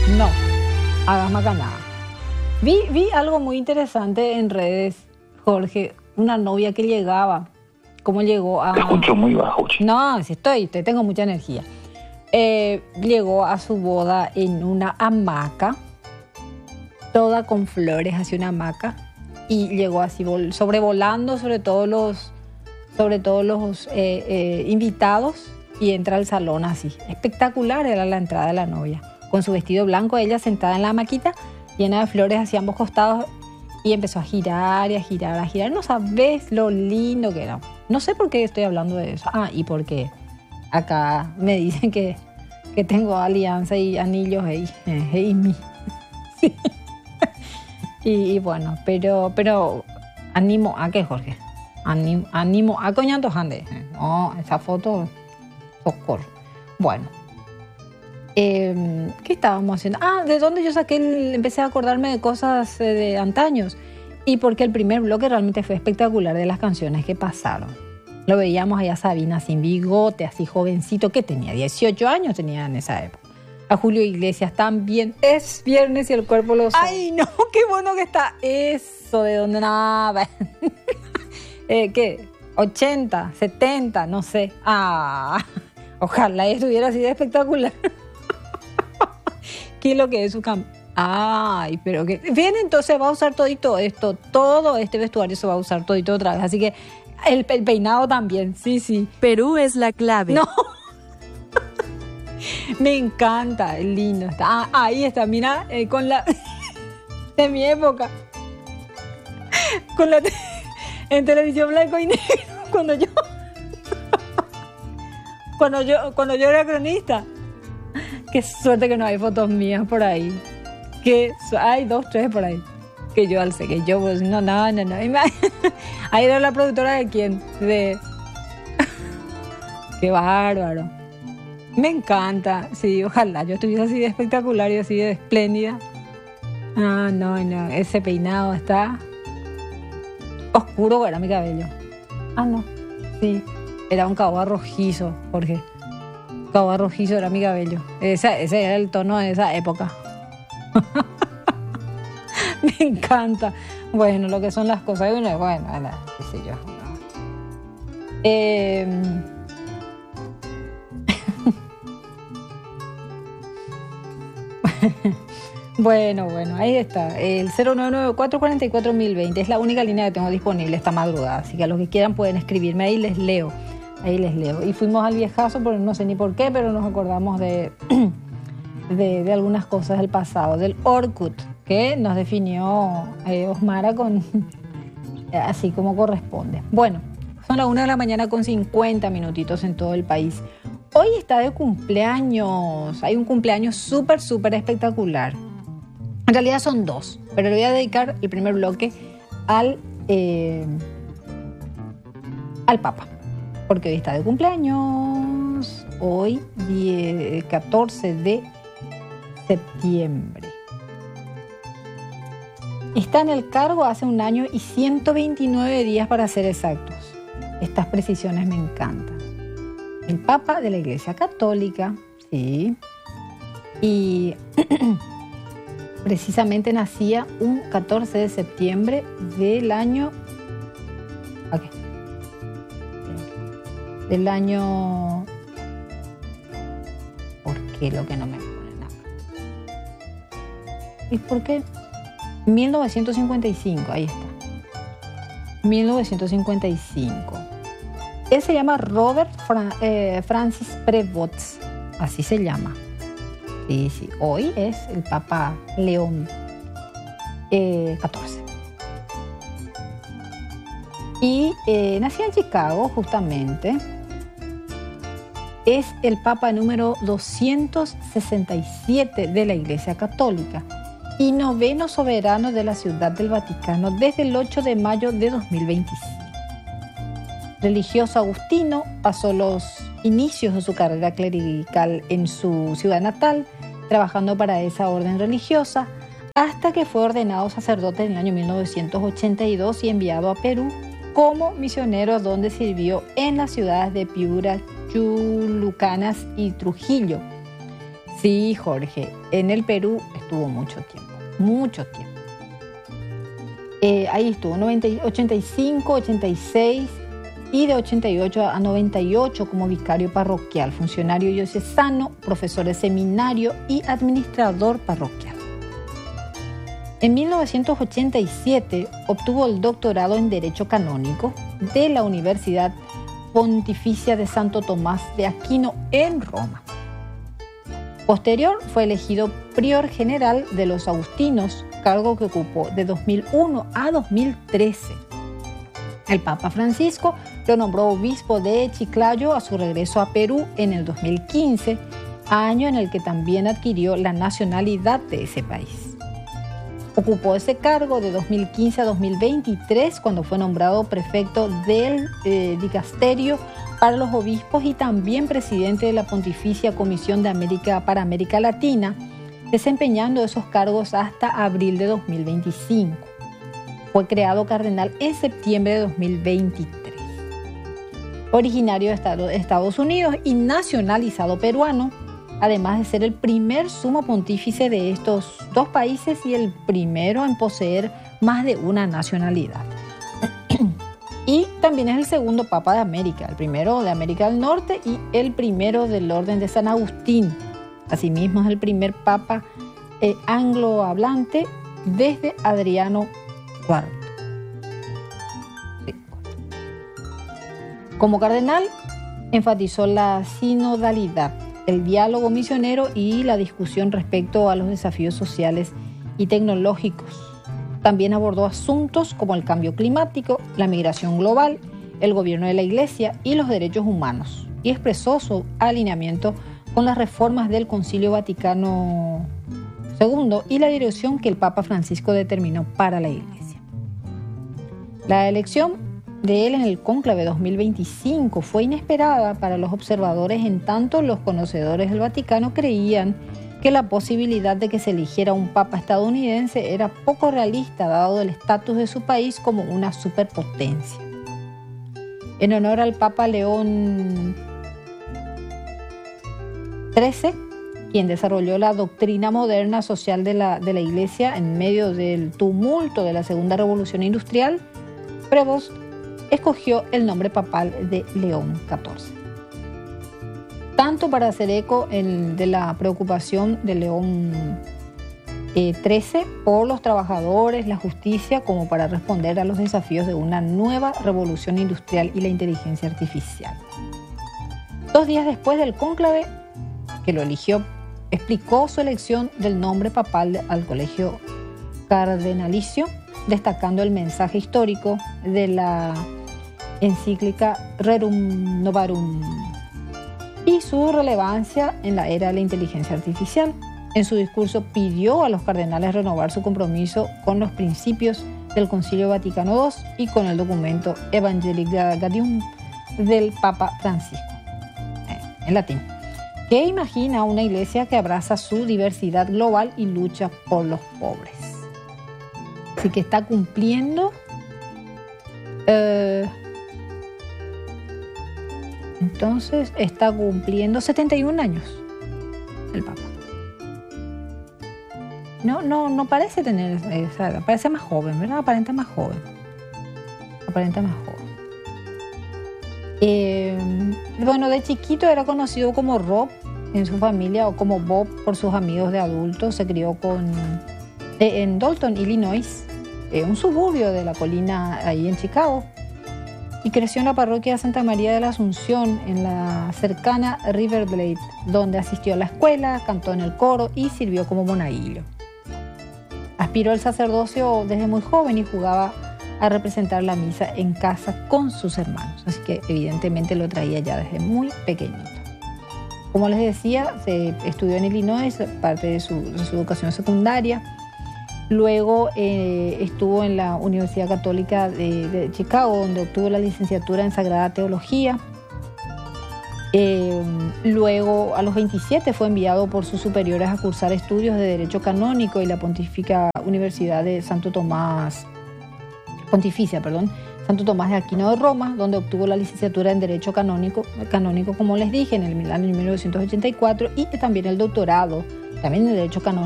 No, hagas macanada. Vi algo muy interesante en redes, Jorge, una novia que llegaba, ¿cómo llegó a...? Te escucho muy bajo, chico. No, si tengo mucha energía. Llegó a su boda en una hamaca, toda con flores, hacia una hamaca, y llegó así sobrevolando sobre todos los invitados, y entra al salón así. Espectacular era la entrada de la novia, con su vestido blanco, ella sentada en la hamaquita, llena de flores hacia ambos costados, y empezó a girar y a girar, a girar. No sabes lo lindo que era. No sé por qué estoy hablando de eso. Y porque acá me dicen que tengo alianza y anillos y mí. Sí. Y bueno, pero animo a que, Jorge. Animo a coñando jande. No, esa foto, socorro. Bueno. ¿Qué estábamos haciendo? ¿De dónde yo empecé a acordarme de cosas de antaños? Y porque el primer bloque realmente fue espectacular, de las canciones que pasaron. Lo veíamos allá a Sabina sin bigote, así jovencito, que tenía 18 años tenía en esa época. A Julio Iglesias también. Es viernes y el cuerpo lo sabe. ¡Ay, no! ¡Qué bueno que está! Eso de donde nada. ¿Qué? 80, 70, no sé. Ojalá estuviera así de espectacular. ¿Qué es lo que es su campo? Ay, pero que... Bien, entonces va a usar todito esto. Todo este vestuario se va a usar todito otra vez. Así que el peinado también. Sí. Perú es la clave. No. Me encanta. Lindo está. Ahí está. Mira, con la... de mi época. Con la... en televisión blanco y negro. Cuando yo era cronista. Qué suerte que no hay fotos mías por ahí. Hay 2, 3 por ahí. Que yo alcé, que yo pues no. Ahí era la productora de quién. Qué bárbaro. Me encanta. Sí, ojalá yo estuviese así de espectacular y así de espléndida. No. Ese peinado está oscuro, era mi cabello. No. Sí. Era un cabo rojizo, Jorge. Cabo rojizo era mi cabello. Ese era el tono de esa época. Me encanta. Bueno, lo que son las cosas. Bueno, qué sé yo. Bueno, ahí está. El 099-444-1020 es la única línea que tengo disponible esta madrugada. Así que a los que quieran pueden escribirme. Ahí les leo. Y fuimos al viejazo, pero no sé ni por qué, pero nos acordamos de algunas cosas del pasado, del Orkut, que nos definió Osmara así como corresponde. Bueno, son las 1 de la mañana con 50 minutitos en todo el país. Hoy está de cumpleaños, hay un cumpleaños súper espectacular. En realidad son 2, pero le voy a dedicar el primer bloque al Papa. Porque hoy está de cumpleaños, hoy 14 de septiembre. Está en el cargo hace 1 año y 129 días para ser exactos. Estas precisiones me encantan. El Papa de la Iglesia Católica, sí. Y precisamente nacía un 14 de septiembre del año... Del año... ¿Por qué lo que no me pone nada? ¿Y por qué? 1955, ahí está. 1955. Él se llama Robert Francis Prevost, así se llama. Sí. Hoy es el Papa León XIV. Y nació en Chicago, justamente. Es el Papa número 267 de la Iglesia Católica y 9º soberano de la Ciudad del Vaticano desde el 8 de mayo de 2025. Religioso agustino, pasó los inicios de su carrera clerical en su ciudad natal, trabajando para esa orden religiosa, hasta que fue ordenado sacerdote en el año 1982 y enviado a Perú como misionero, donde sirvió en las ciudades de Piura, Chulucanas y Trujillo. Sí, Jorge, en el Perú estuvo mucho tiempo, mucho tiempo. Ahí estuvo, 85, 86 y de 88 a 98 como vicario parroquial, funcionario diocesano, profesor de seminario y administrador parroquial. En 1987 obtuvo el doctorado en Derecho Canónico de la Universidad Pontificia de Santo Tomás de Aquino en Roma. Posterior fue elegido prior general de los agustinos, cargo que ocupó de 2001 a 2013. El Papa Francisco lo nombró obispo de Chiclayo a su regreso a Perú en el 2015, año en el que también adquirió la nacionalidad de ese país. Ocupó ese cargo de 2015 a 2023 cuando fue nombrado prefecto del dicasterio para los obispos y también presidente de la Pontificia Comisión para América Latina, desempeñando esos cargos hasta abril de 2025. Fue creado cardenal en septiembre de 2023. Originario de Estados Unidos y nacionalizado peruano, además de ser el primer sumo pontífice de estos dos países y el primero en poseer más de una nacionalidad. Y también es el segundo Papa de América, el primero de América del Norte y el primero del Orden de San Agustín. Asimismo es el primer Papa anglohablante desde Adriano IV. Sí. Como cardenal, enfatizó la sinodalidad, el diálogo misionero y la discusión respecto a los desafíos sociales y tecnológicos. También abordó asuntos como el cambio climático, la migración global, el gobierno de la Iglesia y los derechos humanos, y expresó su alineamiento con las reformas del Concilio Vaticano II y la dirección que el Papa Francisco determinó para la Iglesia. La elección de él en el cónclave 2025 fue inesperada para los observadores, en tanto los conocedores del Vaticano creían que la posibilidad de que se eligiera un papa estadounidense era poco realista dado el estatus de su país como una superpotencia. En honor al Papa León XIII, quien desarrolló la doctrina moderna social de la Iglesia en medio del tumulto de la Segunda Revolución Industrial, Prevost escogió el nombre papal de León XIV. Tanto para hacer eco de la preocupación de León XIII por los trabajadores, la justicia, como para responder a los desafíos de una nueva revolución industrial y la inteligencia artificial. 2 días después del cónclave, que lo eligió, explicó su elección del nombre papal al colegio cardenalicio, destacando el mensaje histórico de la encíclica Rerum Novarum y su relevancia en la era de la inteligencia artificial. En su discurso pidió a los cardenales renovar su compromiso con los principios del Concilio Vaticano II y con el documento Evangelii Gaudium del Papa Francisco, en latín, que imagina una iglesia que abraza su diversidad global y lucha por los pobres. Así que está cumpliendo entonces está cumpliendo 71 años el Papa. No parece tener esa edad, parece más joven, ¿verdad? Aparenta más joven. Bueno, de chiquito era conocido como Rob en su familia o como Bob por sus amigos de adultos. Se crió en Dalton, Illinois, un suburbio de la colina ahí en Chicago, y creció en la parroquia de Santa María de la Asunción, en la cercana River Plate, donde asistió a la escuela, cantó en el coro y sirvió como monaguillo. Aspiró al sacerdocio desde muy joven y jugaba a representar la misa en casa con sus hermanos, así que evidentemente lo traía ya desde muy pequeñito. Como les decía, se estudió en Illinois, parte de su educación secundaria. Luego estuvo en la Universidad Católica de Chicago, donde obtuvo la licenciatura en Sagrada Teología. Luego, a los 27, fue enviado por sus superiores a cursar estudios de Derecho Canónico y la Pontificia de Santo Tomás Santo Tomás de Aquino de Roma, donde obtuvo la licenciatura en Derecho Canónico, como les dije, en el año 1984, y también el doctorado, también en Derecho Canónico